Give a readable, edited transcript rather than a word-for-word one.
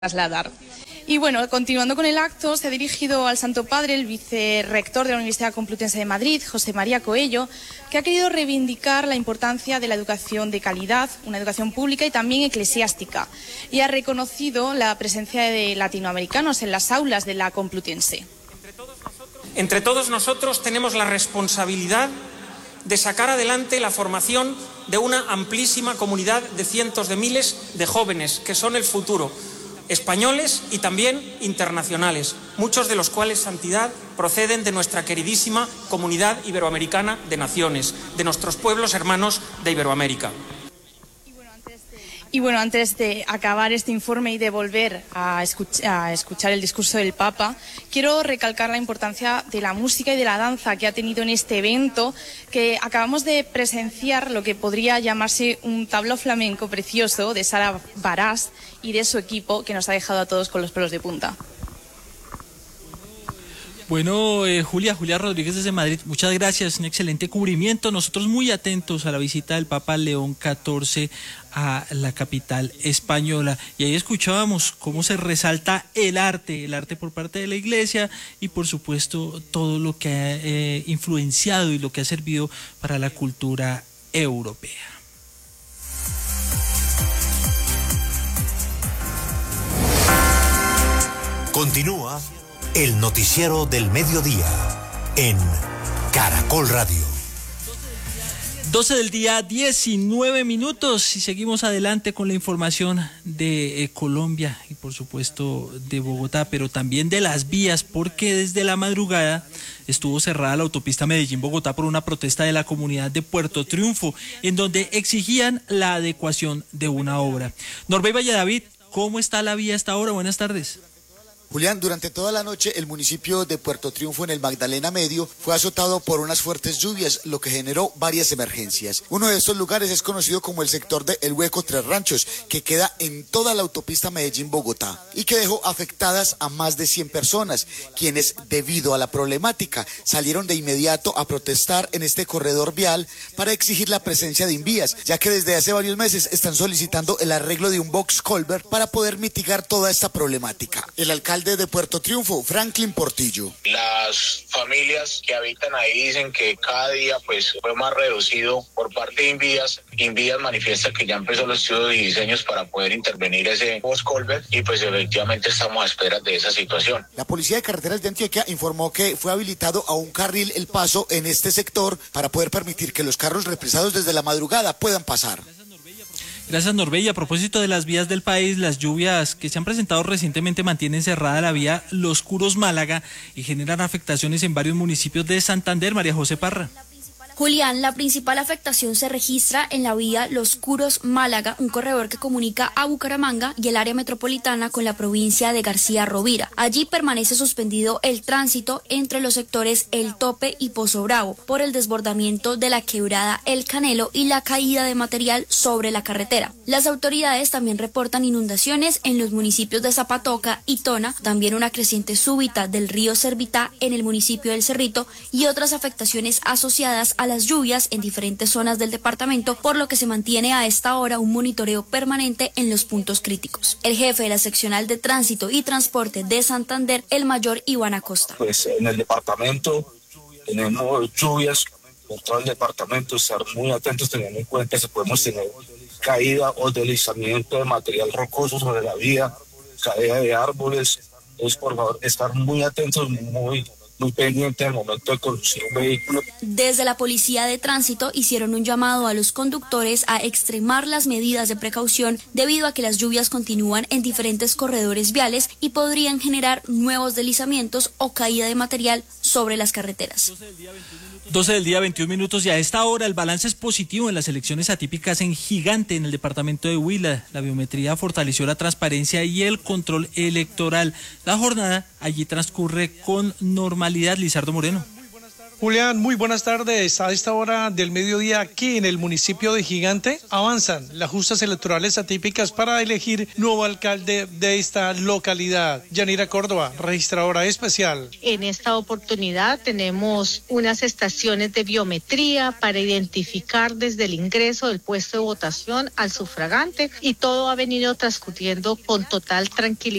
trasladar. Y bueno, continuando con el acto, se ha dirigido al Santo Padre el vicerrector de la Universidad Complutense de Madrid, José María Coello, que ha querido reivindicar la importancia de la educación de calidad, una educación pública y también eclesiástica, y ha reconocido la presencia de latinoamericanos en las aulas de la Complutense. Entre todos nosotros tenemos la responsabilidad de sacar adelante la formación de una amplísima comunidad de cientos de miles de jóvenes que son el futuro, españoles y también internacionales, muchos de los cuales, Santidad, proceden de nuestra queridísima comunidad iberoamericana de naciones, de nuestros pueblos hermanos de Iberoamérica. Y bueno, antes de acabar este informe y de volver a escuchar el discurso del Papa, quiero recalcar la importancia de la música y de la danza que ha tenido en este evento, que acabamos de presenciar lo que podría llamarse un tablao flamenco precioso de Sara Barás y de su equipo, que nos ha dejado a todos con los pelos de punta. Bueno, Julia Rodríguez desde Madrid, muchas gracias, un excelente cubrimiento. Nosotros muy atentos a la visita del Papa León XIV a la capital española. Y ahí escuchábamos cómo se resalta el arte por parte de la Iglesia y por supuesto todo lo que ha influenciado y lo que ha servido para la cultura europea. Continúa el noticiero del mediodía en Caracol Radio. 12 del día, 19 minutos y seguimos adelante con la información de Colombia y por supuesto de Bogotá, pero también de las vías, porque desde la madrugada estuvo cerrada la autopista Medellín-Bogotá por una protesta de la comunidad de Puerto Triunfo, en donde exigían la adecuación de una obra. Norbey Valladavid, ¿cómo está la vía a esta hora? Buenas tardes. Julián, durante toda la noche el municipio de Puerto Triunfo en el Magdalena Medio fue azotado por unas fuertes lluvias, lo que generó varias emergencias. Uno de estos lugares es conocido como el sector de El Hueco Tres Ranchos, que queda en toda la autopista Medellín-Bogotá y que dejó afectadas a más de 100 personas, quienes debido a la problemática salieron de inmediato a protestar en este corredor vial para exigir la presencia de invías, ya que desde hace varios meses están solicitando el arreglo de un box culvert para poder mitigar toda esta problemática. El alcalde de Puerto Triunfo, Franklin Portillo. Las familias que habitan ahí dicen que cada día pues fue más reducido por parte de Invías. Invías manifiesta que ya empezó los estudios y diseños para poder intervenir ese box culvert y pues efectivamente estamos a espera de esa situación. La Policía de Carreteras de Antioquia informó que fue habilitado a un carril el paso en este sector para poder permitir que los carros represados desde la madrugada puedan pasar. Gracias, Norbey. A propósito de las vías del país, las lluvias que se han presentado recientemente mantienen cerrada la vía Los Curos Málaga y generan afectaciones en varios municipios de Santander. María José Parra. Julián, la principal afectación se registra en la vía Los Curos Málaga, un corredor que comunica a Bucaramanga y el área metropolitana con la provincia de García Rovira. Allí permanece suspendido el tránsito entre los sectores El Tope y Pozo Bravo por el desbordamiento de la quebrada El Canelo y la caída de material sobre la carretera. Las autoridades también reportan inundaciones en los municipios de Zapatoca y Tona, también una creciente súbita del río Servitá en el municipio del Cerrito y otras afectaciones asociadas a las lluvias en diferentes zonas del departamento, por lo que se mantiene a esta hora un monitoreo permanente en los puntos críticos. El jefe de la seccional de tránsito y transporte de Santander, el mayor Iván Acosta. Pues en el departamento tenemos lluvias por todo el departamento, estar muy atentos teniendo en cuenta que podemos tener caída o deslizamiento de material rocoso sobre la vía, caída de árboles. Entonces, por favor, estar muy atentos, muy pendiente al momento de conducir un vehículo. Desde la Policía de Tránsito hicieron un llamado a los conductores a extremar las medidas de precaución debido a que las lluvias continúan en diferentes corredores viales y podrían generar nuevos deslizamientos o caída de material sobre las carreteras. 12 del día, 21 minutos y a esta hora el balance es positivo en las elecciones atípicas en Gigante, en el departamento de Huila. La biometría fortaleció la transparencia y el control electoral. La jornada allí transcurre con normalidad. Lizardo Moreno. Julián, muy buenas tardes. A esta hora del mediodía aquí en el municipio de Gigante avanzan las justas electorales atípicas para elegir nuevo alcalde de esta localidad. Yanira Córdoba, registradora especial. En esta oportunidad tenemos unas estaciones de biometría para identificar desde el ingreso del puesto de votación al sufragante y todo ha venido transcurriendo con total tranquilidad.